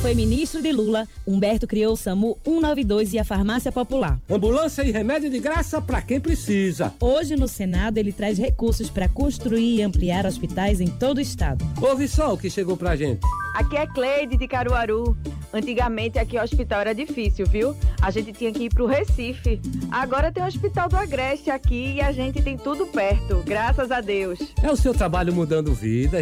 foi ministro de Lula, Humberto criou o SAMU 192 e a Farmácia Popular. Ambulância e remédio de graça para quem precisa. Hoje no Senado ele traz recursos para construir e ampliar hospitais em todo o estado. Ouve só o que chegou pra gente. Aqui é Cleide de Caruaru. Antigamente aqui o hospital era difícil, viu? A gente tinha que ir pro Recife. Agora tem o Hospital do Agreste aqui e a gente tem tudo perto, graças a Deus. É o seu trabalho mudando vidas.